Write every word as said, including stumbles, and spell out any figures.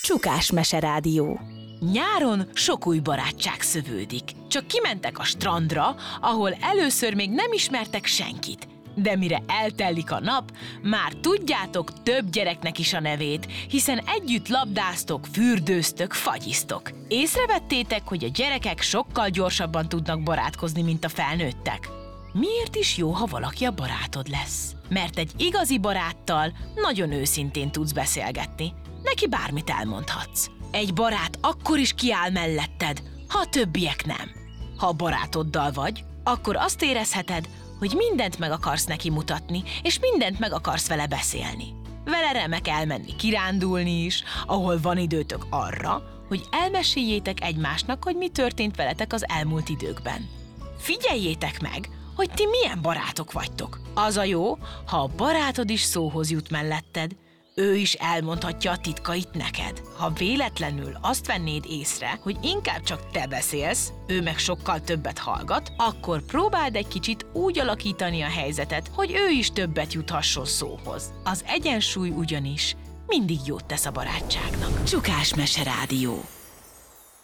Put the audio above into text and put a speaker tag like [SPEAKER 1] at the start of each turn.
[SPEAKER 1] Csukás Meserádió.
[SPEAKER 2] Nyáron sok új barátság szövődik. Csak kimentek a strandra, ahol először még nem ismertek senkit. De mire eltelik a nap, már tudjátok több gyereknek is a nevét, hiszen együtt labdáztok, fürdőztök, fagyiztok. Észrevettétek, hogy a gyerekek sokkal gyorsabban tudnak barátkozni, mint a felnőttek? Miért is jó, ha valaki a barátod lesz? Mert egy igazi baráttal nagyon őszintén tudsz beszélgetni. Neki bármit elmondhatsz. Egy barát akkor is kiáll melletted, ha a többiek nem. Ha a barátoddal vagy, akkor azt érezheted, hogy mindent meg akarsz neki mutatni, és mindent meg akarsz vele beszélni. Vele remek elmenni kirándulni is, ahol van időtök arra, hogy elmeséljétek egymásnak, hogy mi történt veletek az elmúlt időkben. Figyeljétek meg, hogy ti milyen barátok vagytok. Az a jó, ha a barátod is szóhoz jut melletted, ő is elmondhatja a titkait neked. Ha véletlenül azt vennéd észre, hogy inkább csak te beszélsz, ő meg sokkal többet hallgat, akkor próbáld egy kicsit úgy alakítani a helyzetet, hogy ő is többet juthasson szóhoz. Az egyensúly ugyanis mindig jót tesz a barátságnak.
[SPEAKER 1] Csukás Meserádió.